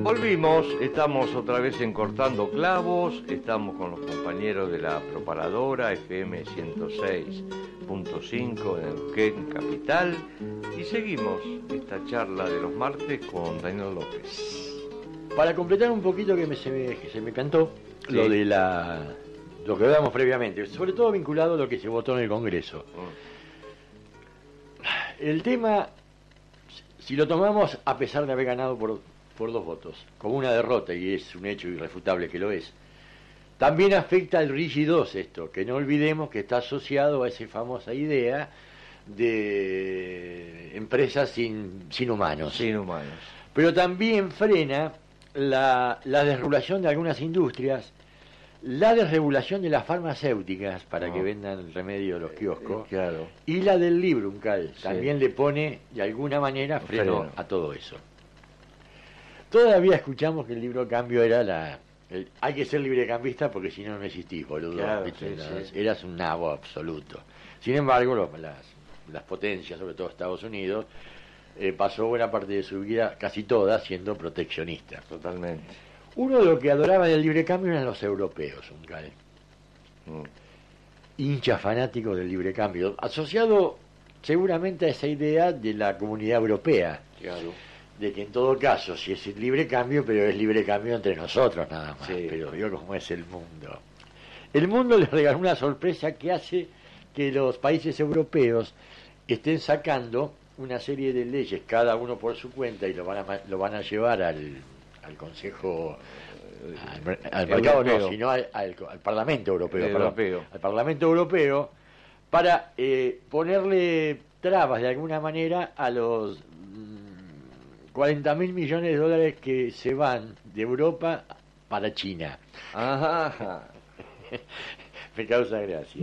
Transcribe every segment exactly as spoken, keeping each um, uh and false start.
Volvimos, estamos otra vez en Cortando Clavos, estamos con los compañeros de la Propaladora F M ciento seis punto cinco en Neuquén Capital y seguimos esta charla de los martes con Daniel López. Para completar un poquito que, me, se, me, que se me cantó, sí. lo de la lo que hablamos previamente, sobre todo vinculado a lo que se votó en el Congreso. Mm. El tema, si lo tomamos a pesar de haber ganado por, por dos votos, como una derrota, y es un hecho irrefutable que lo es, también afecta al RIGI dos esto, que no olvidemos que está asociado a esa famosa idea de empresas sin, sin humanos. Sin humanos. Pero también frena la, la desregulación de algunas industrias, la desregulación de las farmacéuticas para no. que vendan el remedio de los kioscos, eh, claro. y la del libro, un cal, sí. también le pone de alguna manera freno, freno a todo eso. Todavía escuchamos que el libro cambio era la... El, hay que ser librecambista porque si no, no existís, boludo. Claro, sí, la, sí. Eras un nabo absoluto. Sin embargo, los, las, las potencias, sobre todo Estados Unidos, eh, pasó buena parte de su vida, casi toda, siendo proteccionista. Totalmente. Uno de los que adoraban el librecambio eran los europeos, un cal. Mm. Hincha fanático del librecambio, asociado seguramente a esa idea de la Comunidad Europea. Claro. De que en todo caso, si es libre cambio, pero es libre cambio entre nosotros nada más. Sí. Pero vio cómo es el mundo. El mundo les regaló una sorpresa que hace que los países europeos estén sacando una serie de leyes, cada uno por su cuenta, y lo van a, lo van a llevar al, al Consejo, al, al mercado no, sino al, al, al Parlamento Europeo, perdón, Europeo. al Parlamento Europeo, para eh, ponerle trabas de alguna manera a los cuarenta mil millones de dólares que se van de Europa para China. Ajá. Me causa gracia.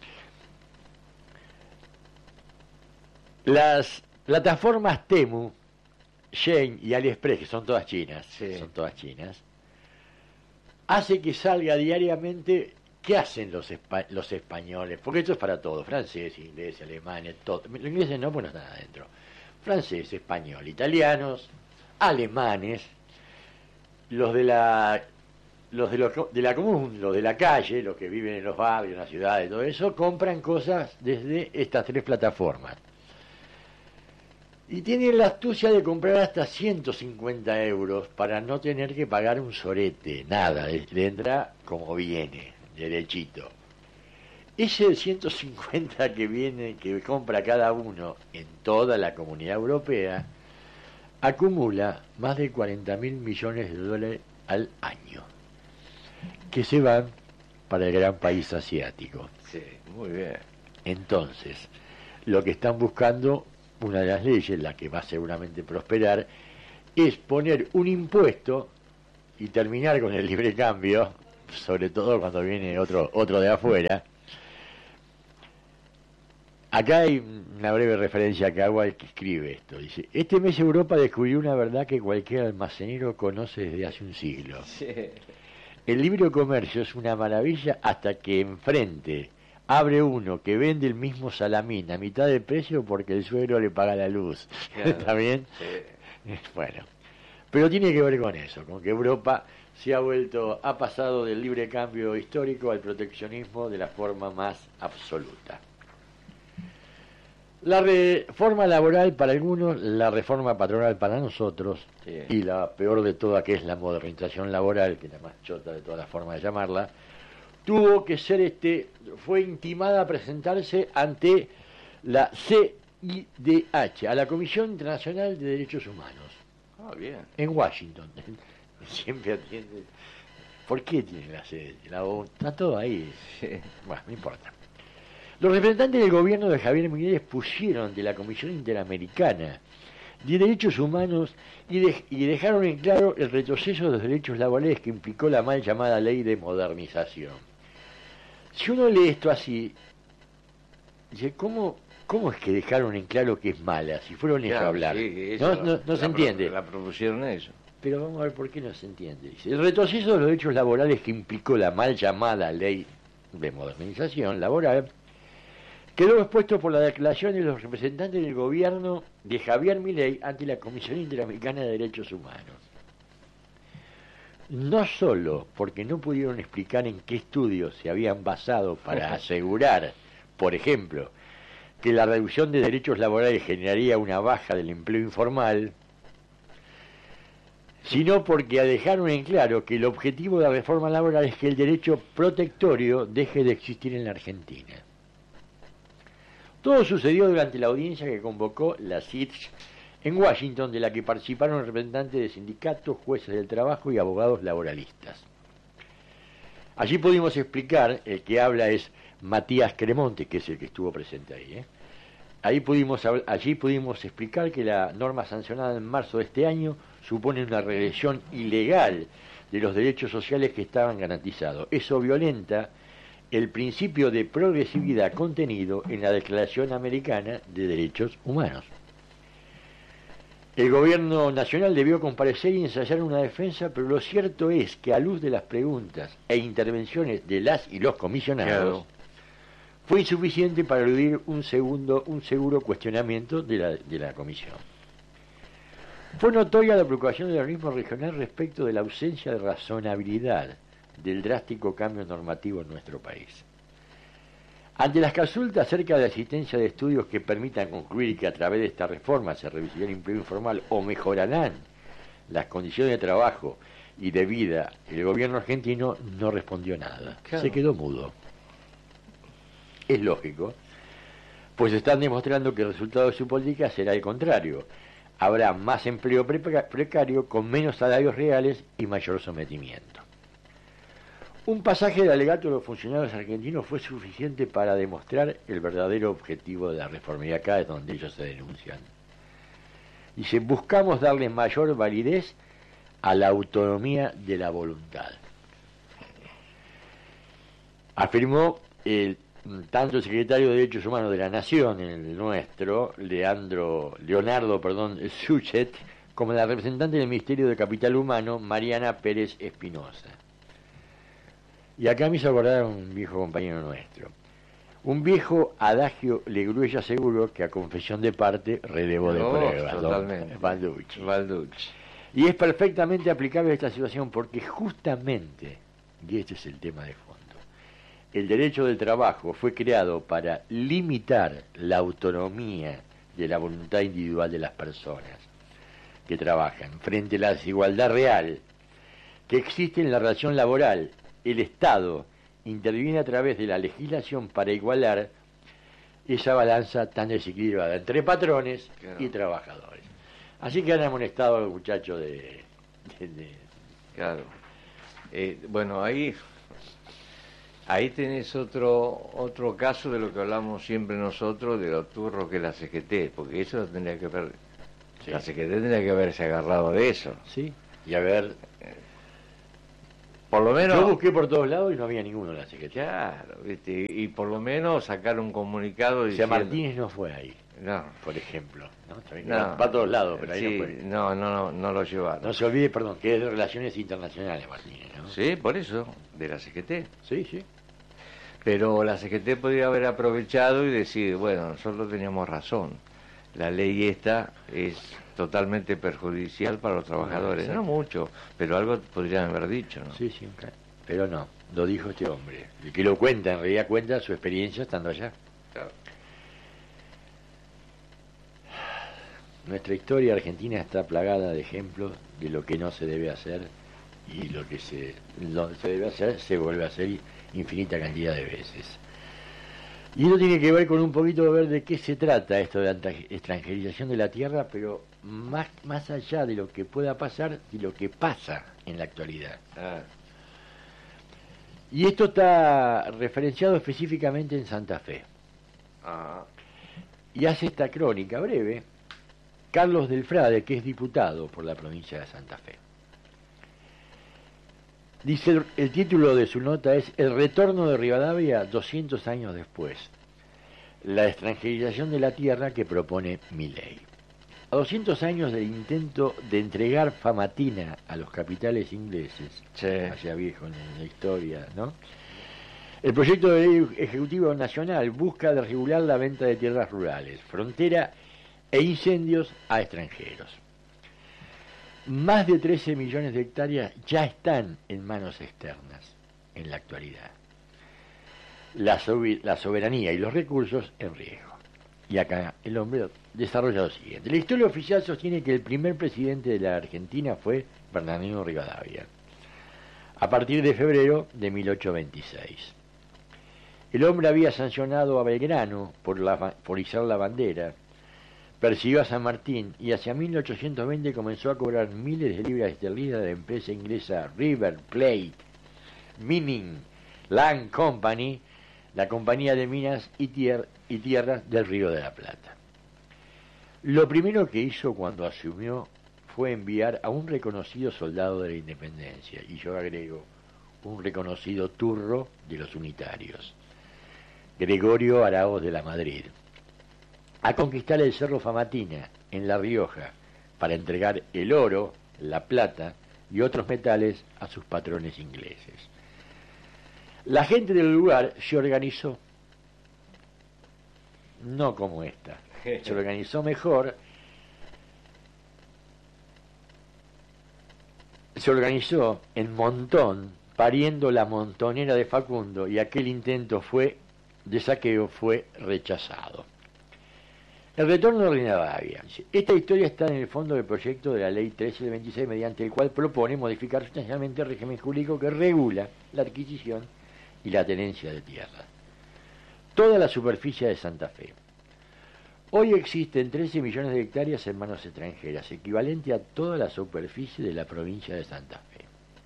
Las plataformas Temu, Shein y AliExpress, que son todas chinas, sí. son todas chinas, hace que salga diariamente qué hacen los, espa los españoles, porque esto es para todos, franceses, ingleses, alemanes, todo. Los ingleses no, pues no están adentro. Francés, español, italianos, alemanes, los de la los de, lo, de la común, los de la calle, los que viven en los barrios, en las ciudades, todo eso, compran cosas desde estas tres plataformas. Y tienen la astucia de comprar hasta ciento cincuenta euros para no tener que pagar un sorete, nada, le entra como viene, derechito. Ese ciento cincuenta que viene, que compra cada uno en toda la Comunidad Europea, acumula más de cuarenta mil millones de dólares al año, que se van para el gran país asiático. Sí, muy bien. Entonces, lo que están buscando, una de las leyes, la que va seguramente a prosperar, es poner un impuesto y terminar con el libre cambio, sobre todo cuando viene otro, otro de afuera. Acá hay una breve referencia que hago al que escribe esto. Dice, este mes Europa descubrió una verdad que cualquier almacenero conoce desde hace un siglo. Sí. El libre comercio es una maravilla hasta que enfrente abre uno que vende el mismo salamín a mitad de precio porque el suegro le paga la luz. Claro. ¿Está bien? Sí. Bueno, pero tiene que ver con eso, con que Europa se ha vuelto, ha pasado del libre cambio histórico al proteccionismo de la forma más absoluta. La reforma laboral para algunos, la reforma patronal para nosotros, sí. y la peor de todas, que es la modernización laboral, que es la más chota de todas las formas de llamarla, tuvo que ser, este, fue intimada a presentarse ante la C I D H, a la Comisión Internacional de Derechos Humanos. Ah, bien. En Washington. Siempre atiende. ¿Por qué tiene la sede? La O N U, está todo ahí. Sí. Bueno, no importa. Los representantes del gobierno de Javier Milei expusieron ante la Comisión Interamericana de Derechos Humanos y, de, y dejaron en claro el retroceso de los derechos laborales que implicó la mal llamada ley de modernización. Si uno lee esto así, dice, ¿cómo, cómo es que dejaron en claro que es mala? Si fueron ellos claro, a hablar. Sí, no la, no, no la se entiende. La propusieron ellos. Pero vamos a ver por qué no se entiende. Dice, el retroceso de los derechos laborales que implicó la mal llamada ley de modernización laboral quedó expuesto por la declaración de los representantes del gobierno de Javier Milei ante la Comisión Interamericana de Derechos Humanos. no solo porque no pudieron explicar en qué estudios se habían basado para asegurar, por ejemplo, que la reducción de derechos laborales generaría una baja del empleo informal, sino porque dejaron en claro que el objetivo de la reforma laboral es que el derecho protectorio deje de existir en la Argentina. Todo sucedió durante la audiencia que convocó la C I T S en Washington, de la que participaron representantes de sindicatos, jueces del trabajo y abogados laboralistas. Allí pudimos explicar, el que habla es Matías Cremonte, que es el que estuvo presente ahí, ¿eh? Ahí pudimos, allí pudimos explicar que la norma sancionada en marzo de este año supone una regresión ilegal de los derechos sociales que estaban garantizados. Eso violenta el principio de progresividad contenido en la Declaración Americana de Derechos Humanos. El gobierno nacional debió comparecer y ensayar una defensa, pero lo cierto es que a luz de las preguntas e intervenciones de las y los comisionados, claro, fue insuficiente para eludir un segundo, un seguro cuestionamiento de la, de la comisión. Fue notoria la preocupación del organismo regional respecto de la ausencia de razonabilidad del drástico cambio normativo en nuestro país. Ante las consultas acerca de la existencia de estudios que permitan concluir que a través de esta reforma se reducirá el empleo informal o mejorarán las condiciones de trabajo y de vida, el gobierno argentino no respondió nada. Claro. Se quedó mudo. Es lógico, pues están demostrando que el resultado de su política será el contrario. Habrá más empleo precario con menos salarios reales y mayor sometimiento. Un pasaje del alegato de los funcionarios argentinos fue suficiente para demostrar el verdadero objetivo de la reforma, y acá es donde ellos se denuncian. Dice, buscamos darle mayor validez a la autonomía de la voluntad. Afirmó el, tanto el secretario de Derechos Humanos de la Nación, el nuestro, Leandro, Leonardo perdón, Suchet, como la representante del Ministerio de Capital Humano, Mariana Pérez Espinosa. Y acá me hizo acordar a un viejo compañero nuestro. Un viejo adagio legruella seguro que a confesión de parte relevo de no, pruebas. Totalmente. Balducci. Balducci. Y es perfectamente aplicable a esta situación porque justamente, y este es el tema de fondo, el derecho del trabajo fue creado para limitar la autonomía de la voluntad individual de las personas que trabajan frente a la desigualdad real que existe en la relación laboral. El Estado interviene a través de la legislación para igualar esa balanza tan desequilibrada entre patrones, claro, y trabajadores. Así que han amonestado a los muchachos de... de, de... Claro. Eh, bueno, ahí ahí tenés otro otro caso de lo que hablamos siempre nosotros, de lo turro que es la C G T, porque eso tendría que haber... Sí. La C G T tendría que haberse agarrado de eso. Sí, y haber... Por lo menos... Yo busqué por todos lados y no había ninguno en la C G T. Claro, ¿viste? Y por lo menos sacar un comunicado diciendo... O sea, Martínez no fue ahí, no, por ejemplo. ¿No? No, va a todos lados, pero ahí sí, no fue. No, no, no, no lo llevaron. No se olvide, perdón, que es de Relaciones Internacionales, Martínez, ¿no? Sí, por eso, de la C G T. Sí, sí. Pero la C G T podría haber aprovechado y decir, bueno, nosotros teníamos razón. La ley esta es totalmente perjudicial para los trabajadores. No, no mucho, pero algo podrían haber dicho, ¿no? Sí, sí, pero no, lo dijo este hombre. El que lo cuenta, en realidad cuenta su experiencia estando allá. Claro. Nuestra historia argentina está plagada de ejemplos de lo que no se debe hacer y lo que se, lo se debe hacer se vuelve a hacer infinita cantidad de veces. Y eso tiene que ver con un poquito de ver de qué se trata esto de la extranjerización de la tierra, pero más, más allá de lo que pueda pasar, de lo que pasa en la actualidad. Ah. Y esto está referenciado específicamente en Santa Fe. Ah. Y hace esta crónica breve Carlos Delfrade, que es diputado por la provincia de Santa Fe. Dice, el, el título de su nota es El retorno de Rivadavia doscientos años después. La extranjerización de la tierra que propone Milei. A doscientos años del intento de entregar Famatina a los capitales ingleses, sí, allá viejo en la historia, ¿no? El proyecto de ley ejecutivo nacional busca regular la venta de tierras rurales, frontera e incendios a extranjeros. más de trece millones de hectáreas ya están en manos externas en la actualidad. La, sober- la soberanía y los recursos en riesgo. Y acá el hombre desarrolla lo siguiente. La historia oficial sostiene que el primer presidente de la Argentina fue Bernardino Rivadavia, a partir de febrero de mil ochocientos veintiséis. El hombre había sancionado a Belgrano por, la, por izar la bandera, persiguió a San Martín y hacia mil ochocientos veinte comenzó a cobrar miles de libras esterlinas de la empresa inglesa River Plate Mining Land Company, la compañía de minas y, tier y tierras del Río de la Plata. Lo primero que hizo cuando asumió fue enviar a un reconocido soldado de la independencia, y yo agrego, un reconocido turro de los unitarios, Gregorio Araoz de la Madrid, a conquistar el Cerro Famatina, en La Rioja, para entregar el oro, la plata y otros metales a sus patrones ingleses. La gente del lugar se organizó, no como esta, se organizó mejor, se organizó en montón, pariendo la montonera de Facundo, y aquel intento fue de saqueo fue rechazado. El retorno de Rivadavia. Esta historia está en el fondo del proyecto de la Ley trece del veintiséis, mediante el cual propone modificar sustancialmente el régimen jurídico que regula la adquisición y la tenencia de tierras. Toda la superficie de Santa Fe. Hoy existen trece millones de hectáreas en manos extranjeras, equivalente a toda la superficie de la provincia de Santa Fe,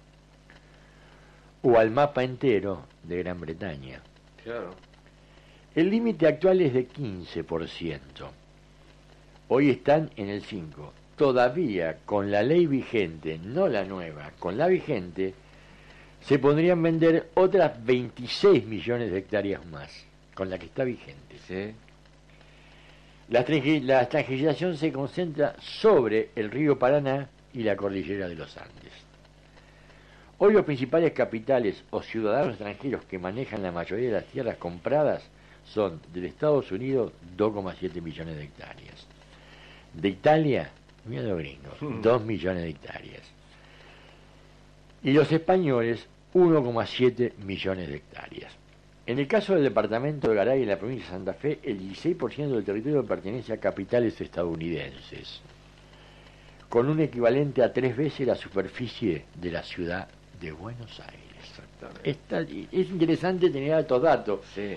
o al mapa entero de Gran Bretaña. Claro. El límite actual es de quince por ciento. Hoy están en el cinco por ciento. Todavía con la ley vigente, no la nueva, con la vigente, se podrían vender otras veintiséis millones de hectáreas más, con la que está vigente. Sí. La, la extranjerización se concentra sobre el río Paraná y la cordillera de los Andes. Hoy los principales capitales o ciudadanos extranjeros que manejan la mayoría de las tierras compradas son del Estados Unidos dos coma siete millones de hectáreas. De Italia, mira los gringos, hmm. dos millones de hectáreas. Y los españoles, uno coma siete millones de hectáreas. En el caso del departamento de Garay, en la provincia de Santa Fe, el dieciséis por ciento del territorio pertenece a capitales estadounidenses, con un equivalente a tres veces la superficie de la ciudad de Buenos Aires. Está, es interesante tener estos datos. Sí.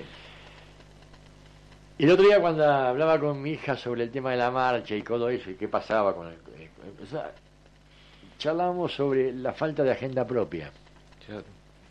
El otro día cuando hablaba con mi hija sobre el tema de la marcha y todo eso, y qué pasaba con el... O sea, charlábamos sobre la falta de agenda propia. Claro.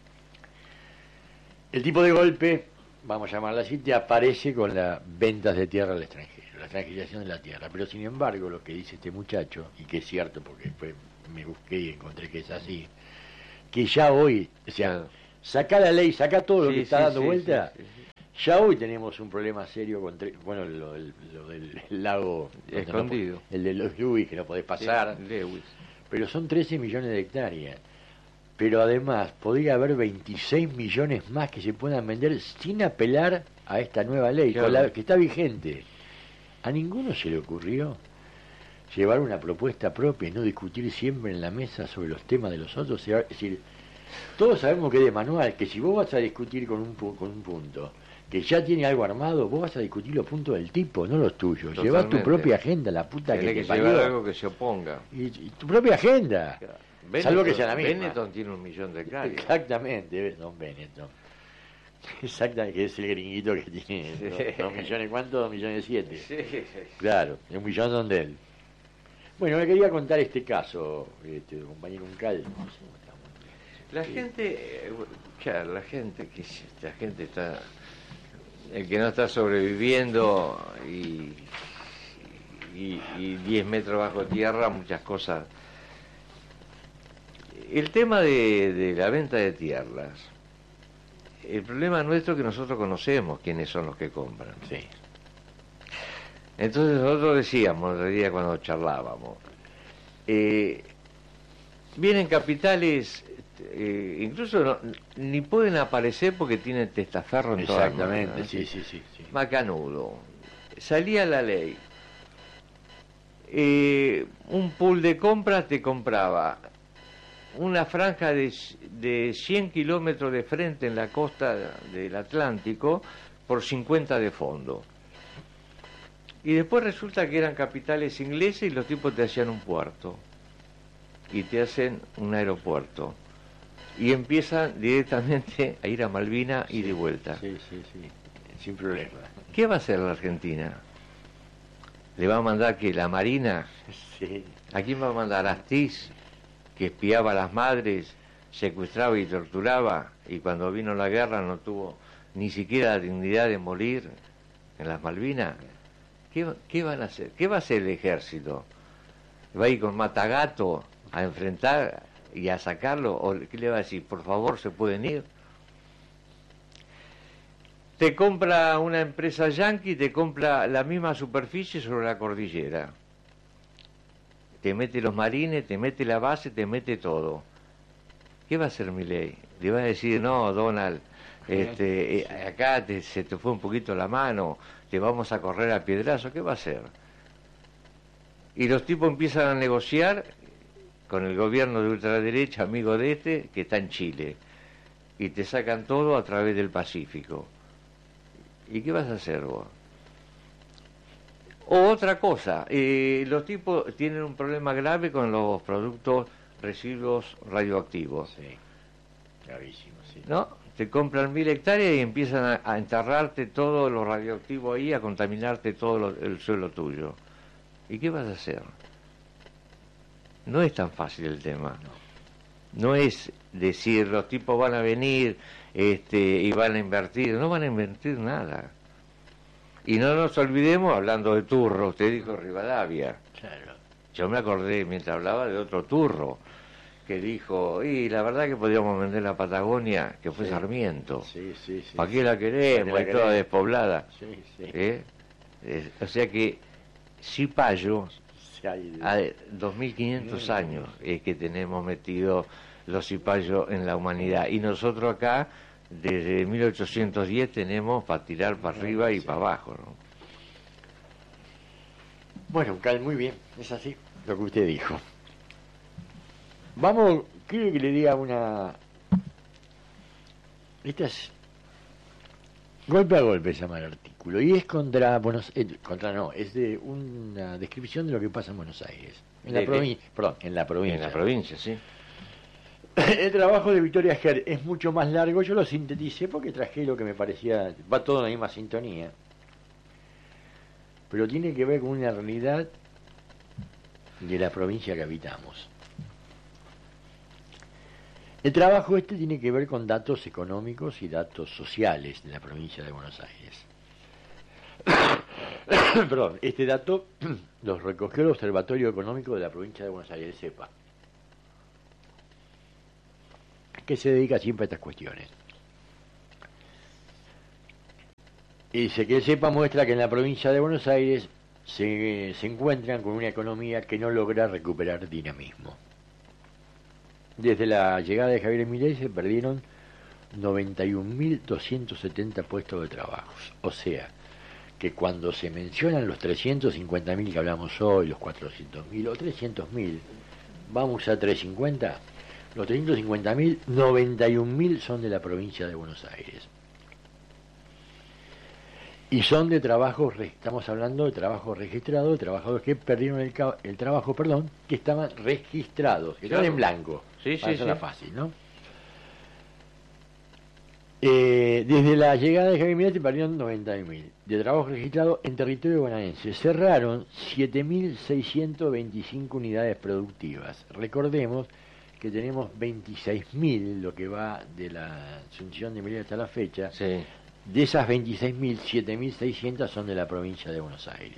El tipo de golpe, vamos a llamarla así, te aparece con las ventas de tierra al extranjero, la extranjerización de la tierra. Pero sin embargo, lo que dice este muchacho, y que es cierto porque después me busqué y encontré que es así, que ya hoy, o sea, saca la ley, saca todo lo sí, que está sí, dando sí, vuelta, sí, sí, sí. Ya hoy tenemos un problema serio con, bueno, lo, lo, lo del lago escondido, no, el de los Lewis, que no podés pasar, Lewis. Pero son trece millones de hectáreas. Pero además podría haber veintiséis millones más que se puedan vender sin apelar a esta nueva ley, claro, con la, que está vigente. A ninguno se le ocurrió llevar una propuesta propia y no discutir siempre en la mesa sobre los temas de los otros. Es decir, todos sabemos que es de manual, que si vos vas a discutir con un, con un punto que ya tiene algo armado, vos vas a discutir los puntos del tipo, no los tuyos. Llevás tu propia agenda, la puta Tenés que, que te llevar algo que se oponga. Y, y tu propia agenda. Claro. Benetton, salvo que sea la misma. Benetton tiene un millón de hectáreas. Exactamente, don Benetton. Exactamente, que es el gringuito que tiene sí. dos, dos millones, ¿cuánto? Dos millones siete. Sí, sí. Claro, un millón son de él. Bueno, me quería contar este caso, este, compañero Uncal. No sé cómo estamos. La sí. gente, claro, la gente, que la gente está, el que no está sobreviviendo y, y, y diez metros bajo tierra, muchas cosas. El tema de, de la venta de tierras, el problema nuestro es que nosotros conocemos quiénes son los que compran. Sí. Entonces nosotros decíamos, en realidad cuando charlábamos, eh, vienen capitales, eh, incluso no, ni pueden aparecer porque tienen testaferro en todas las manos. Exactamente, sí, sí, sí, sí. Macanudo. Salía la ley. eh, un pool de compras te compraba una franja de, de cien kilómetros de frente en la costa del Atlántico por cincuenta de fondo. Y después resulta que eran capitales ingleses y los tipos te hacían un puerto. Y te hacen un aeropuerto. Y empiezan directamente a ir a Malvinas y sí, de vuelta. Sí, sí, sí, sin problema. ¿Qué va a hacer la Argentina? ¿Le va a mandar que la Marina? Sí. ¿A quién va a mandar? ¿Astiz, que espiaba a las madres, secuestraba y torturaba, y cuando vino la guerra no tuvo ni siquiera la dignidad de morir en las Malvinas? ¿Qué, qué van a hacer? ¿Qué va a hacer el ejército? ¿Va a ir con Matagato a enfrentar y a sacarlo? ¿O qué le va a decir? Por favor, ¿se pueden ir? Te compra una empresa yanqui, te compra la misma superficie sobre la cordillera. Te mete los marines, te mete la base, te mete todo. ¿Qué va a hacer Milei? Le va a decir, no, Donald, este, eh, acá te, se te fue un poquito la mano, te vamos a correr a piedrazo. ¿Qué va a hacer? Y los tipos empiezan a negociar con el gobierno de ultraderecha, amigo de este, que está en Chile. Y te sacan todo a través del Pacífico. ¿Y qué vas a hacer vos? O otra cosa, eh, los tipos tienen un problema grave con los productos residuos radioactivos. Sí, gravísimo, sí. ¿No? Te compran mil hectáreas y empiezan a, a enterrarte todo lo radioactivo ahí, a contaminarte todo lo, el suelo tuyo. ¿Y qué vas a hacer? No es tan fácil el tema. No, no es decir, los tipos van a venir este, y van a invertir. No van a invertir nada. Y no nos olvidemos, hablando de turro, usted dijo Rivadavia. Claro. Yo me acordé mientras hablaba de otro turro, que dijo, y la verdad que podíamos vender la Patagonia, que fue sí. Sarmiento. Sí, sí, sí. ¿Para qué la queremos? Es toda despoblada. Sí, sí. ¿Eh? Eh, o sea que Cipallo, Sí, hay... a dos mil quinientos años es que tenemos metido los cipayos en la humanidad. Y nosotros acá, desde mil ochocientos diez, tenemos para tirar para arriba y sí. para abajo, ¿no? Bueno, Cal, muy bien, es así lo que usted dijo. Vamos, quiero que le diga una... Esta es... Golpe a golpe se llama el artículo, y es contra Buenos eh, contra no, es de una descripción de lo que pasa en Buenos Aires. En la provincia, perdón, en la provincia. En la provincia, sí. El trabajo de Victoria Ger es mucho más largo, yo lo sinteticé porque traje lo que me parecía, va todo en la misma sintonía, pero tiene que ver con una realidad de la provincia que habitamos. El trabajo este tiene que ver con datos económicos y datos sociales de la provincia de Buenos Aires. Perdón, este dato los recogió el Observatorio Económico de la provincia de Buenos Aires, SEPA, que se dedica siempre a estas cuestiones. Y dice que el SEPA muestra que en la provincia de Buenos Aires se, se encuentran con una economía que no logra recuperar dinamismo. Desde la llegada de Javier Milei se perdieron noventa y un mil doscientos setenta puestos de trabajo. O sea, que cuando se mencionan los trescientos cincuenta mil que hablamos hoy, los cuatrocientos mil o trescientos mil, vamos a trescientos cincuenta, los trescientos cincuenta mil, noventa y un mil son de la provincia de Buenos Aires. Y son de trabajos, estamos hablando de trabajos registrados, de trabajadores que perdieron el, el trabajo, perdón, que estaban registrados, que estaban en blanco. Sí, para sí, hacerla sí. fácil, ¿no? Eh, desde la llegada de Javier Milei se perdieron noventa mil de trabajo registrado en territorio bonaerense. Cerraron siete mil seiscientos veinticinco unidades productivas. Recordemos que tenemos veintiséis mil, lo que va de la asunción de Milei hasta la fecha. Sí. De esas veintiséis mil, siete mil seiscientos son de la provincia de Buenos Aires.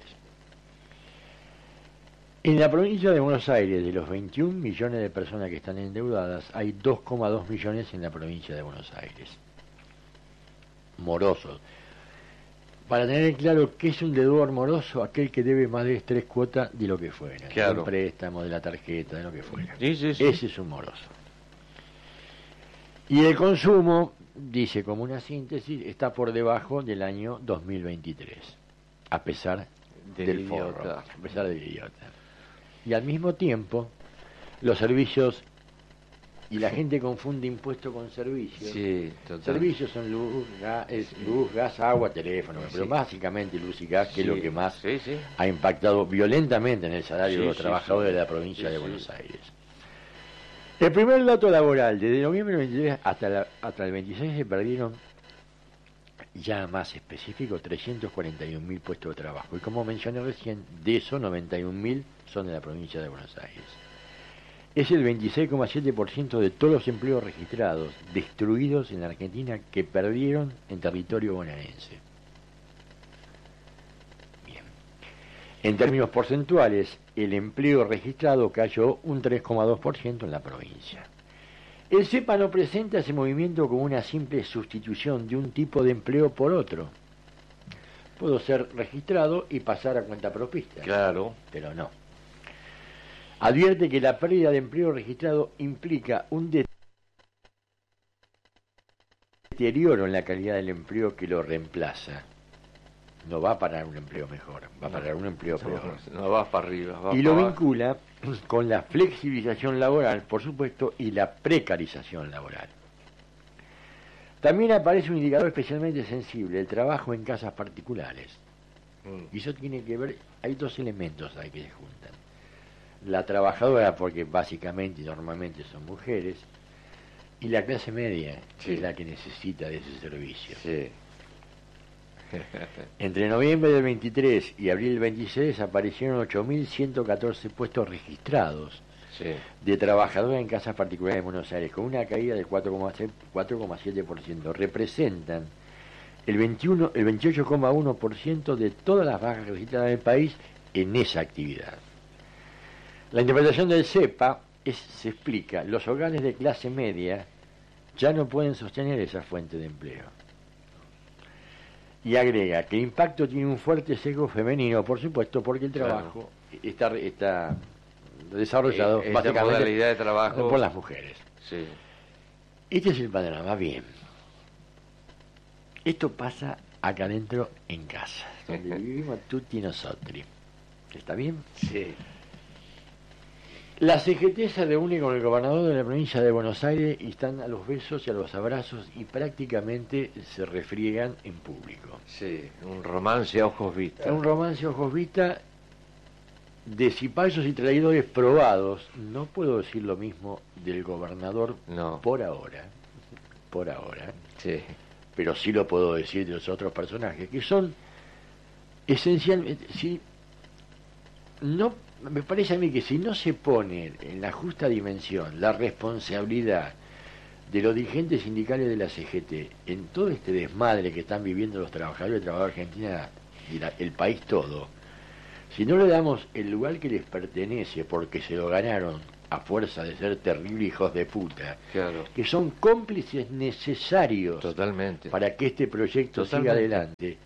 En la provincia de Buenos Aires, de los veintiún millones de personas que están endeudadas, hay dos coma dos millones en la provincia de Buenos Aires. Morosos. Para tener claro qué es un deudor moroso, aquel que debe más de tres cuotas de lo que fuera. Claro. De un préstamo, de la tarjeta, de lo que fuera. Sí, sí, sí. Ese es un moroso. Y el consumo, dice como una síntesis, está por debajo del año dos mil veintitrés, a pesar del, del forro, idiota. a pesar del idiota. Y al mismo tiempo, los servicios, y la gente confunde impuesto con servicios. Sí, total. Servicios son luz, gas, es luz, gas, agua, teléfono, Sí. pero básicamente luz y gas, que Sí, es lo que más sí, sí. ha impactado violentamente en el salario Sí, de los sí, trabajadores sí. de la provincia Sí, de sí. Buenos Aires. El primer dato laboral, desde noviembre del veintitrés hasta, la, hasta el veintiséis se perdieron, ya más específico, trescientos cuarenta y un mil puestos de trabajo. Y como mencioné recién, de esos noventa y un mil son de la provincia de Buenos Aires. Es el veintiséis coma siete por ciento de todos los empleos registrados, destruidos en la Argentina, que perdieron en territorio bonaerense. Bien. En términos porcentuales, el empleo registrado cayó un tres coma dos por ciento en la provincia. El CEPA no presenta ese movimiento como una simple sustitución de un tipo de empleo por otro. Puedo ser registrado y pasar a cuenta propista. Claro. Pero no. Advierte que la pérdida de empleo registrado implica un deterioro en la calidad del empleo que lo reemplaza. No va a parar un empleo mejor, va a parar un empleo peor. No, no vas para arriba. Vas Y lo para abajo. vincula con la flexibilización laboral, por supuesto, y la precarización laboral. También aparece un indicador especialmente sensible, el trabajo en casas particulares. Mm. Y eso tiene que ver, hay dos elementos ahí que se juntan. La trabajadora, porque básicamente y normalmente son mujeres, y la clase media, que Sí. es la que necesita de ese servicio. Sí. Entre noviembre del veintitrés y abril del veintiséis aparecieron ocho mil ciento catorce puestos registrados Sí. de trabajadores en casas particulares de Buenos Aires, con una caída del cuatro coma siete por ciento. Representan el, veintiuno, el veintiocho coma uno por ciento de todas las bajas registradas en el país en esa actividad. La interpretación del CEPA es, se explica, los hogares de clase media ya no pueden sostener esa fuente de empleo. Y agrega que el impacto tiene un fuerte sesgo femenino, por supuesto, porque el trabajo claro. está, está desarrollado Esta básicamente modalidad de trabajo por las mujeres. Sí. Este es el panorama. Bien. Esto pasa acá adentro en casa, donde vivimos tutti nosotros. ¿Está bien? Sí. La C G T se reúne con el gobernador de la provincia de Buenos Aires y están a los besos y a los abrazos y prácticamente se refriegan en público. Sí, un romance a ojos vistas. Un romance a ojos vistas de cipayos y traidores probados. No puedo decir lo mismo del gobernador no. por ahora, por ahora, sí. pero sí lo puedo decir de los otros personajes, que son esencialmente, si no me parece a mí que si no se pone en la justa dimensión la responsabilidad de los dirigentes sindicales de la C G T en todo este desmadre que están viviendo los trabajadores y trabajadoras argentinas y la, el país todo, si no le damos el lugar que les pertenece porque se lo ganaron a fuerza de ser terribles hijos de puta, claro. que son cómplices necesarios totalmente para que este proyecto totalmente. siga adelante,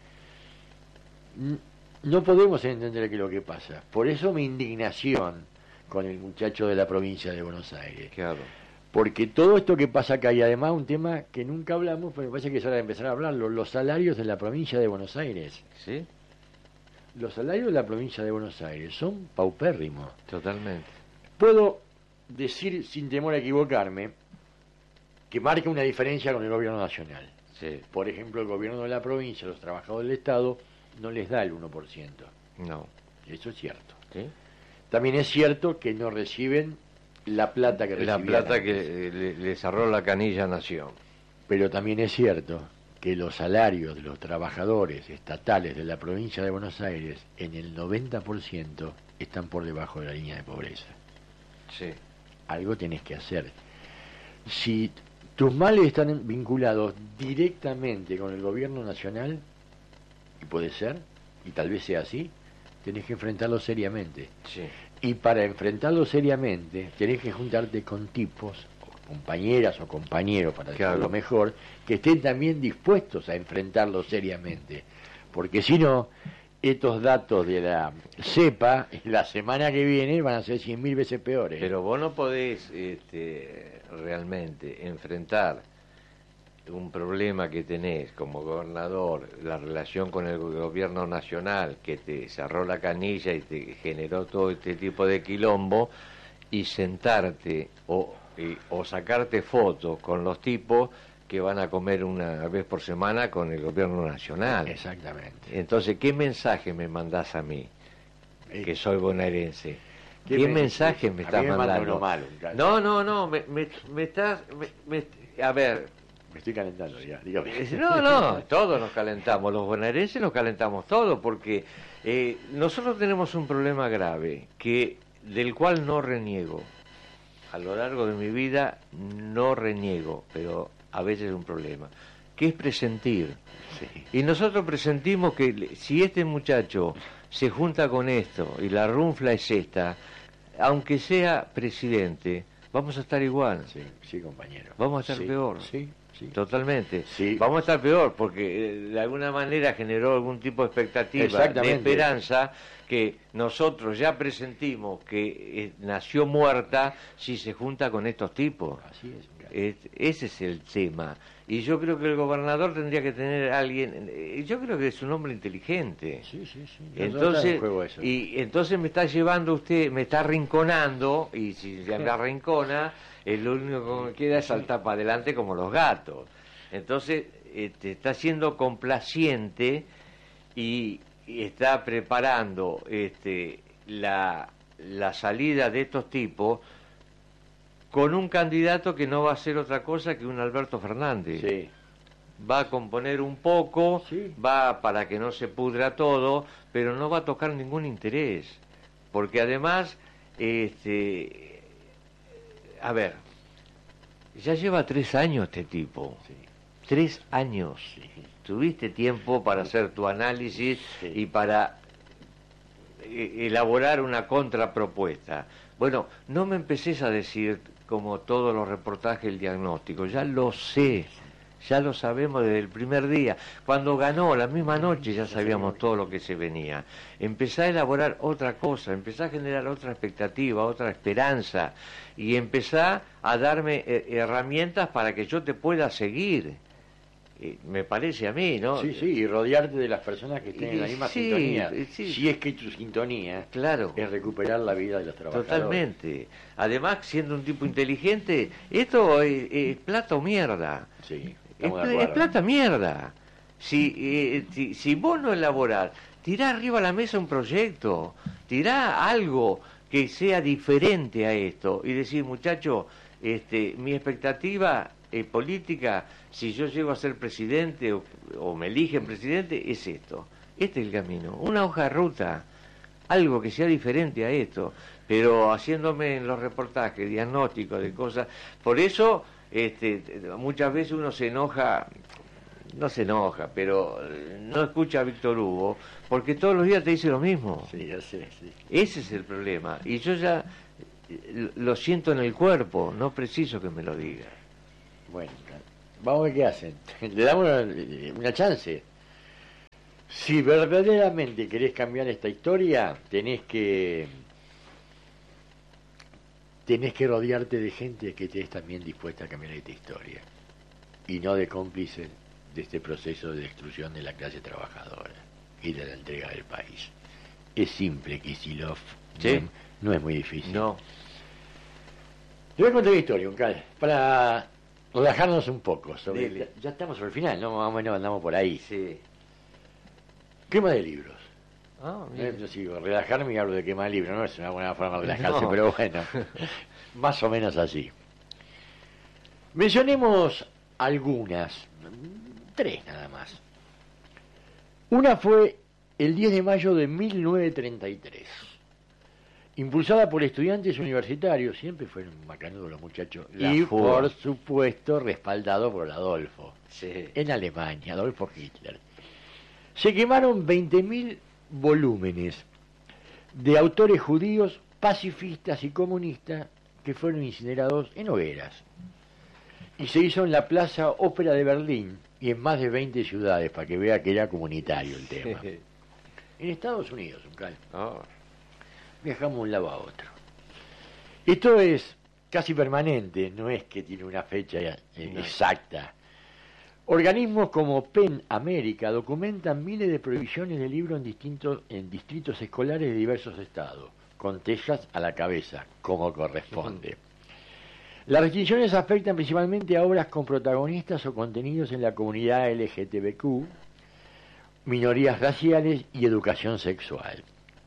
no podemos entender qué es lo que pasa. Por eso mi indignación con el muchacho de la provincia de Buenos Aires. Claro. Porque todo esto que pasa acá, y además un tema que nunca hablamos, pero me parece que es hora de empezar a hablarlo, los salarios de la provincia de Buenos Aires. ¿Sí? Los salarios de la provincia de Buenos Aires son paupérrimos. Totalmente. Puedo decir, sin temor a equivocarme, que marca una diferencia con el gobierno nacional. Sí. Por ejemplo, el gobierno de la provincia, los trabajadores del Estado, no les da el uno por ciento. No. Eso es cierto. ¿Sí? También es cierto que no reciben la plata que La recibían plata antes. que le, le cerró la canilla a Nación. Pero también es cierto que los salarios de los trabajadores estatales de la provincia de Buenos Aires en el noventa por ciento están por debajo de la línea de pobreza. Sí. Algo tenés que hacer. Si tus males están vinculados directamente con el gobierno nacional, y puede ser, y tal vez sea así, tenés que enfrentarlo seriamente. Sí. Y para enfrentarlo seriamente, tenés que juntarte con tipos, o compañeras o compañeros, para Claro. decirlo mejor, que estén también dispuestos a enfrentarlo seriamente. Porque si no, estos datos de la cepa, la semana que viene, van a ser cien mil veces peores. Pero vos no podés este, realmente enfrentar un problema que tenés como gobernador, la relación con el gobierno nacional, que te cerró la canilla y te generó todo este tipo de quilombo, y sentarte o, y, o sacarte fotos con los tipos que van a comer una vez por semana con el gobierno nacional. Exactamente. Entonces, ¿qué mensaje me mandás a mí, eh, que soy bonaerense? ¿Qué, ¿Qué me, mensaje me estás me mandando? Malo, no, no, no, me, me, me estás... Me, me, a ver... Me estoy calentando ya, dígame. No, no, todos nos calentamos, los bonaerenses nos calentamos todos, porque eh, nosotros tenemos un problema grave, que del cual no reniego. A lo largo de mi vida no reniego, pero a veces es un problema, que es presentir. Sí. Y nosotros presentimos que si este muchacho se junta con esto y la runfla es esta, aunque sea presidente, vamos a estar igual. Sí, sí, compañero. Vamos a estar sí, peor. Sí, sí. Totalmente. Sí. Vamos a estar peor porque eh, de alguna manera generó algún tipo de expectativa, de esperanza, que nosotros ya presentimos que eh, nació muerta si se junta con estos tipos. Así es. Es, ese es el tema. Y yo creo que el gobernador tendría que tener a alguien, eh, yo creo que es un hombre inteligente. Sí, sí, sí. Entonces, y entonces me está llevando usted, me está arrinconando, y si se me arrincona, eh, lo único que me queda es saltar para adelante como los gatos. Entonces, este, está siendo complaciente y, y está preparando este, la, la salida de estos tipos con un candidato que no va a ser otra cosa que un Alberto Fernández. Sí. Va a componer un poco, sí. va para que no se pudra todo, pero no va a tocar ningún interés. Porque además, este, a ver, ya lleva tres años este tipo. Sí. Tres años. Sí. Tuviste tiempo para hacer tu análisis sí. y para eh, elaborar una contrapropuesta. Bueno, no me empecés a decir, como todos los reportajes, el diagnóstico. Ya lo sé, ya lo sabemos desde el primer día. Cuando ganó, la misma noche, ya sabíamos todo lo que se venía. Empezá a elaborar otra cosa, empezá a generar otra expectativa, otra esperanza, y empezá a darme eh, herramientas para que yo te pueda seguir. Eh, me parece a mí, ¿no? Sí, sí, y rodearte de las personas que estén y, en la misma sí, sintonía. Sí. Si es que tu sintonía claro. es recuperar la vida de los trabajadores. Totalmente. Además, siendo un tipo inteligente, esto es, es plata o mierda. Sí, es, es plata mierda. Si, eh, si, si vos no elaborás, tirá arriba a la mesa un proyecto, tirá algo que sea diferente a esto y decir, muchacho, este, mi expectativa eh, política, si yo llego a ser presidente o, o me eligen presidente, es esto. Este es el camino. Una hoja de ruta, algo que sea diferente a esto, pero haciéndome en los reportajes, diagnósticos de cosas. Por eso, este, muchas veces uno se enoja, no se enoja, pero no escucha a Víctor Hugo, porque todos los días te dice lo mismo. Sí, ya sé, sí. Ese es el problema. Y yo ya lo siento en el cuerpo, no preciso que me lo diga. Bueno, vamos a ver qué hacen. Le damos una, una chance. Si verdaderamente querés cambiar esta historia, tenés que tenés que rodearte de gente que esté también dispuesta a cambiar esta historia y no de cómplices de este proceso de destrucción de la clase trabajadora y de la entrega del país. Es simple, Kicillof. ¿Sí? No, no es muy difícil. No. Te voy a contar una historia, Uncal, para relajarnos un poco. Sobre Dile. ya, ya estamos al final, ¿no? Más o menos andamos por ahí. Sí. Quema de libros. Ah, eh, yo sigo, relajarme y hablo de quema de libros, no es una buena forma de relajarse, no. pero bueno, más o menos así. Mencionemos algunas, tres nada más. Una fue el diez de mayo de mil novecientos treinta y tres. Impulsada por estudiantes universitarios, siempre fueron macanudos los muchachos, La y fuga. por supuesto respaldado por Adolfo, Sí. en Alemania, Adolfo Hitler. Se quemaron veinte mil volúmenes de autores judíos, pacifistas y comunistas que fueron incinerados en hogueras. Y se hizo en la Plaza Ópera de Berlín y en más de veinte ciudades, para que vea que era comunitario el tema. En Estados Unidos, un cal. Oh. Viajamos de un lado a otro. Esto es casi permanente, no es que tiene una fecha eh, no. exacta. Organismos como PEN América documentan miles de prohibiciones de libros en distintos en distritos escolares de diversos estados, con Texas a la cabeza, como corresponde. Las restricciones afectan principalmente a obras con protagonistas o contenidos en la comunidad L G T B Q, minorías raciales y educación sexual.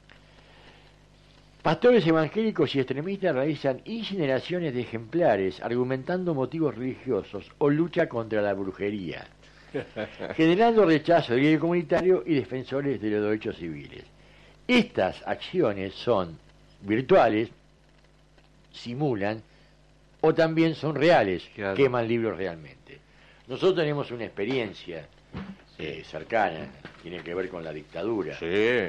Pastores evangélicos y extremistas realizan incineraciones de ejemplares argumentando motivos religiosos o lucha contra la brujería, generando rechazo del líder comunitario y defensores de los derechos civiles. Estas acciones son virtuales, simulan o también son reales, claro. Queman libros realmente. Nosotros tenemos una experiencia eh, cercana, tiene que ver con la dictadura. Sí.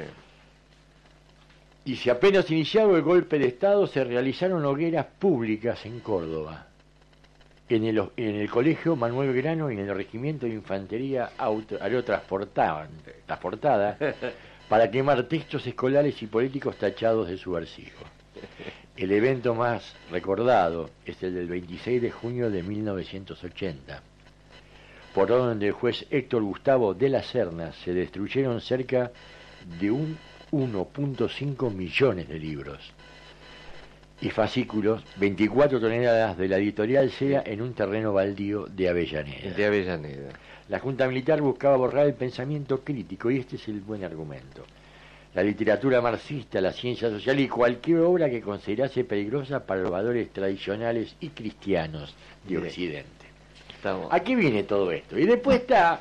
Y si apenas iniciado el golpe de Estado, se realizaron hogueras públicas en Córdoba, en el, en el Colegio Manuel Belgrano y en el Regimiento de Infantería Auto, Aerotransportada, para quemar textos escolares y políticos tachados de subversivos. El evento más recordado es el del veintiséis de junio de mil novecientos ochenta. Por orden del juez Héctor Gustavo de la Serna, se destruyeron cerca de un uno punto cinco millones de libros y fascículos, veinticuatro toneladas de la editorial SEA en un terreno baldío de Avellaneda. De Avellaneda. La Junta Militar buscaba borrar el pensamiento crítico, y este es el buen argumento. La literatura marxista, la ciencia social y cualquier obra que considerase peligrosa para los valores tradicionales y cristianos de Bien. Occidente. Estamos... Aquí viene todo esto. Y después está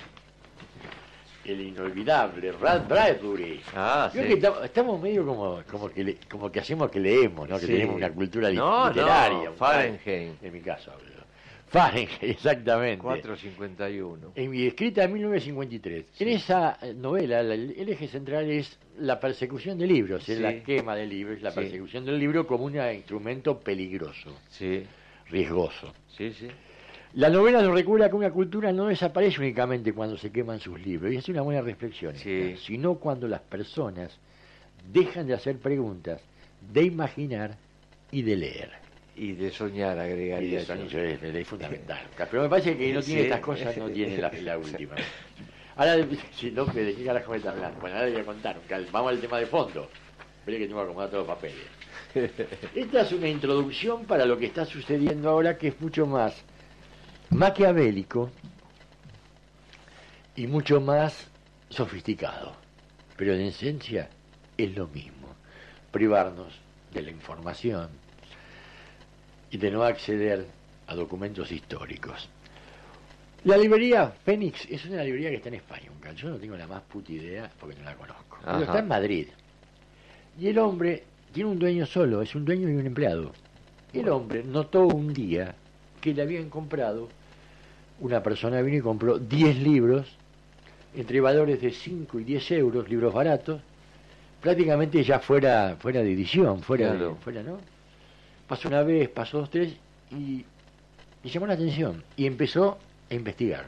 el inolvidable Ray Bradbury. Ah, sí. que estamos, estamos medio como, como, que le, como que hacemos que leemos, ¿no? Que sí. tenemos una cultura no, literaria. No, Fahrenheit. En mi caso hablo. Fahrenheit, exactamente. cuatrocientos cincuenta y uno. En mi escrita en mil novecientos cincuenta y tres. Sí. En esa novela, la, el eje central es la persecución de libros, sí. es la quema de libros, la sí. persecución del libro como un instrumento peligroso, sí. riesgoso. Sí, sí. La novela nos recuerda que una cultura no desaparece únicamente cuando se queman sus libros, y es una buena reflexión, sí. esta, sino cuando las personas dejan de hacer preguntas, de imaginar y de leer. Y de soñar, agregaría. Y de soñar, es, es fundamental. Pero me parece que no tiene sí. estas cosas, no tiene la, la última. Ahora, si no, ¿de qué carajo me está hablando? Bueno, ahora le voy a contar. Vamos al tema de fondo. Veré que tengo que acomodar todos los papeles. Esta es una introducción para lo que está sucediendo ahora, que es mucho más maquiavélico y mucho más sofisticado, pero en esencia es lo mismo: privarnos de la información y de no acceder a documentos históricos. La librería Fénix es una librería que está en España, yo no tengo la más puta idea porque no la conozco, pero está en Madrid, y el hombre tiene un dueño solo, es un dueño y un empleado. El hombre notó un día que le habían comprado, una persona vino y compró diez libros, entre valores de cinco y diez euros, libros baratos, prácticamente ya fuera, fuera de edición, fuera, claro. de, fuera, ¿no? Pasó una vez, pasó dos, tres, y le llamó la atención, y empezó a investigar.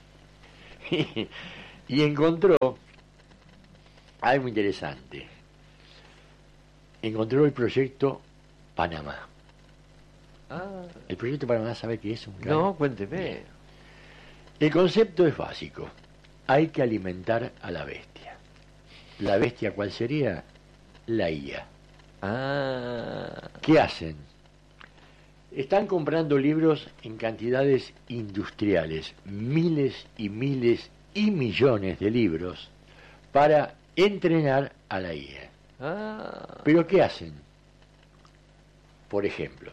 Y encontró algo interesante. Encontró el proyecto Panamá. Ah. El proyecto Panamá, ¿sabe qué es? Un no, cuénteme. Bien. El concepto es básico. Hay que alimentar a la bestia. ¿La bestia cuál sería? La I A. Ah. ¿Qué hacen? Están comprando libros en cantidades industriales, miles y miles y millones de libros para entrenar a la I A. Ah. ¿Pero qué hacen? Por ejemplo,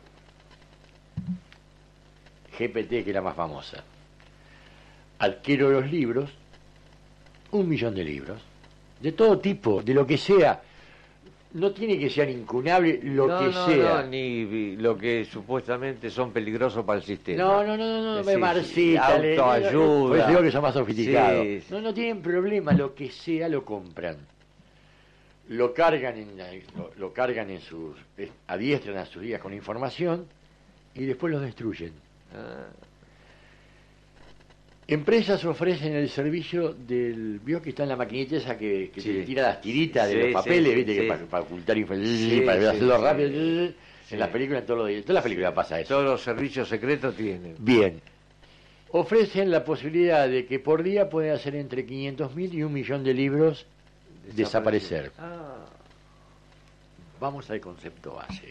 G P T, que es la más famosa. Adquiero los libros, un millón de libros, de todo tipo, de lo que sea. No tiene que ser incunable lo no, que no, sea. No, ni lo que supuestamente son peligrosos para el sistema. No, no, no, no, no, sí, Marcita. Sí, autoayuda. Pues digo que son más sofisticados. Sí, sí. No, no tienen problema, lo que sea lo compran. Lo cargan en, lo, lo cargan en sus, adiestran a sus días con información y después los destruyen. Ah. Empresas ofrecen el servicio del... ¿Vio que está en la maquinita esa que, que sí. te tira las tiritas sí, de los papeles, sí, viste, sí. que para, para ocultar información, sí, para sí, hacerlo sí, rápido? Sí. En las películas, en todo lo de, todas las películas pasa eso. Todos los servicios secretos tienen. Bien. ofrecen la posibilidad de que por día pueden hacer entre quinientos mil y un millón de libros desaparecer. Ah. Vamos al concepto base.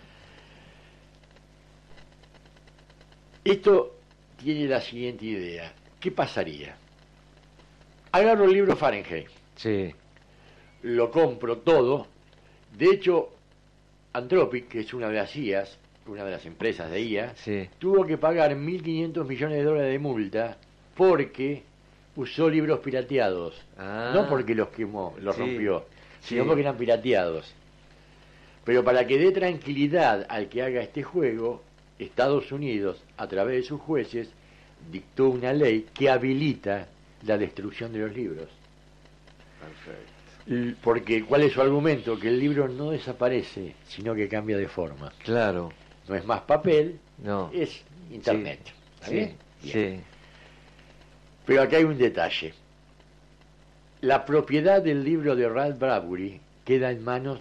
Esto tiene la siguiente idea. ¿Qué pasaría? Agarro el libro Fahrenheit. Sí. Lo compro todo. De hecho, Anthropic, que es una de las I As, una de las empresas de I A, Sí. tuvo que pagar mil quinientos millones de dólares de multa porque usó libros pirateados. Ah. No porque los quemó, los Sí. rompió, sino Sí. porque eran pirateados. Pero para que dé tranquilidad al que haga este juego, Estados Unidos, a través de sus jueces, dictó una ley que habilita la destrucción de los libros. Perfecto. L- Porque, ¿cuál es su argumento? Que el libro no desaparece, sino que cambia de forma. Claro. No es más papel, No. es internet. ¿Está Sí. bien? Bien. Sí. Pero acá hay un detalle. La propiedad del libro de Ray Bradbury queda en manos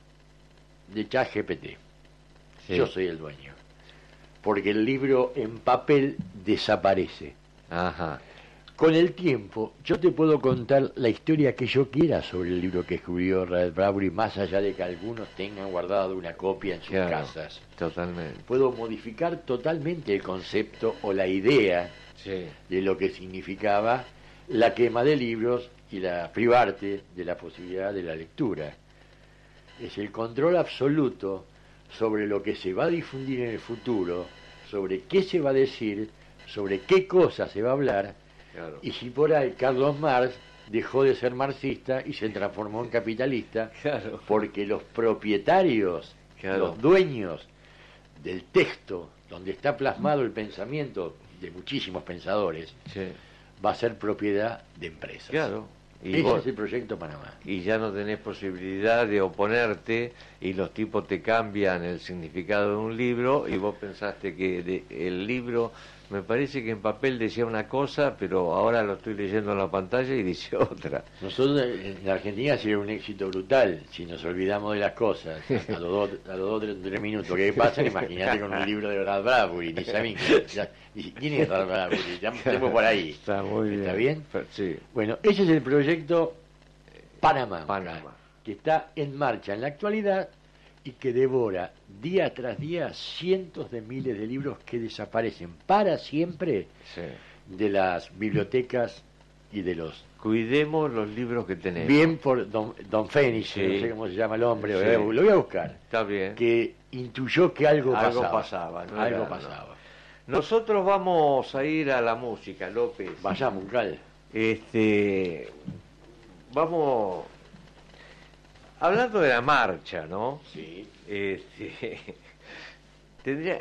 de ChatGPT. Sí. Yo soy el dueño. Porque el libro en papel desaparece. Ajá. Con el tiempo, yo te puedo contar la historia que yo quiera sobre el libro que escribió Ray Bradbury, más allá de que algunos tengan guardado una copia en sus Claro. casas. Totalmente. Puedo modificar totalmente el concepto o la idea Sí. de lo que significaba la quema de libros y la privarte de la posibilidad de la lectura. Es el control absoluto sobre lo que se va a difundir en el futuro, sobre qué se va a decir, sobre qué cosas se va a hablar, Claro. y si por ahí Carlos Marx dejó de ser marxista y se transformó en capitalista, Claro. porque los propietarios, Claro. los dueños del texto donde está plasmado el pensamiento de muchísimos pensadores, Sí. va a ser propiedad de empresas. Claro. Y, Ese vos- es el proyecto Panamá. y ya no tenés posibilidad de oponerte y los tipos te cambian el significado de un libro y vos pensaste que de- el libro, me parece que en papel decía una cosa, pero ahora lo estoy leyendo en la pantalla y dice otra. Nosotros en la Argentina sería un éxito brutal si nos olvidamos de las cosas. A los dos, a los dos tres, tres minutos que pasan, imagínate con un libro de Ray Bradbury, ni saben quién, ya- ni- quién es Ray Bradbury, ya estemos por ahí. Está muy bien. ¿Está bien? Pero- Sí. Bueno, ese es el proyecto Panamá, Panamá. que está en marcha en la actualidad y que devora día tras día cientos de miles de libros que desaparecen para siempre Sí. de las bibliotecas y de los... Cuidemos los libros que tenemos. Bien por Don, don Fénix, Sí. no sé cómo se llama el hombre, Sí. lo voy a buscar, Está bien. que intuyó que algo, Algo pasaba. pasaba, no algo era- no. pasaba. Nosotros vamos a ir a la música, López. Vayamos, Cal. Este, vamos, hablando de la marcha, ¿no? Sí. Este, tendría,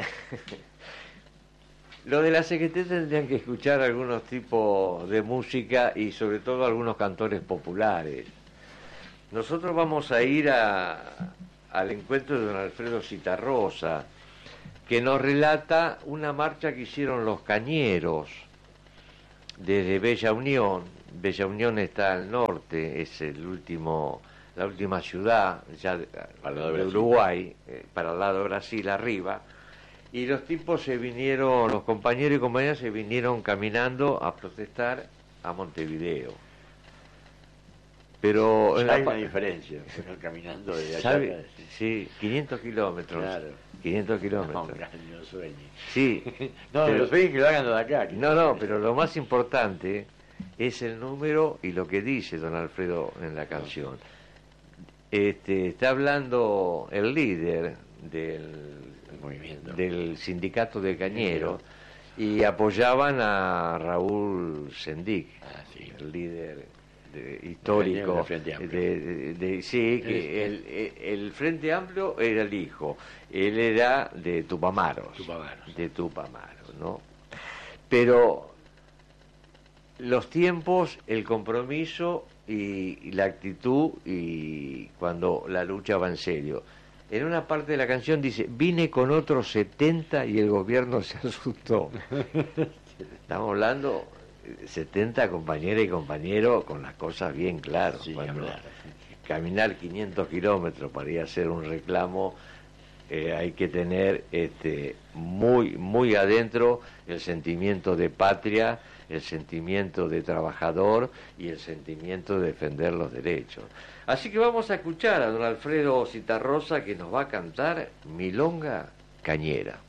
lo de la C G T tendrían que escuchar algunos tipos de música y sobre todo algunos cantores populares. Nosotros vamos a ir a, al encuentro de don Alfredo Citarrosa, que nos relata una marcha que hicieron los cañeros desde Bella Unión. Bella Unión está al norte, es el último, la última ciudad ya de, Para el lado de de Brasil. Uruguay, eh, para el lado de Brasil arriba, y los tipos se vinieron, los compañeros y compañeras se vinieron caminando a protestar a Montevideo. Pero en Ya la hay pa- una diferencia, pero caminando de allá. ¿sabe? Sí, quinientos kilómetros. Claro. quinientos No, kilómetros. no sueñe. Sí. No, Pero- los sueños que lo hagan de acá. que- No, no, pero lo más importante es el número y lo que dice don Alfredo en la canción. Este, está hablando el líder del, El movimiento. del sindicato de cañeros y apoyaban a Raúl Sendic, Ah, sí. el líder de- histórico Del Frente Amplio. de, de- de- sí, que Es- el, el- el Frente Amplio era el hijo, él era de Tupamaros, Tupamaros. de Tupamaros, ¿no? Pero los tiempos, el compromiso y, y la actitud y cuando la lucha va en serio. En una parte de la canción dice, vine con otros setenta y el gobierno se asustó. Estamos hablando de setenta compañeras y compañeros con las cosas bien claras. Sí, Cuando hablar. caminar quinientos kilómetros para ir a hacer un reclamo eh, hay que tener este, muy, muy adentro el sentimiento de patria, el sentimiento de trabajador y el sentimiento de defender los derechos. Así que vamos a escuchar a don Alfredo Citarrosa, que nos va a cantar Milonga Cañera.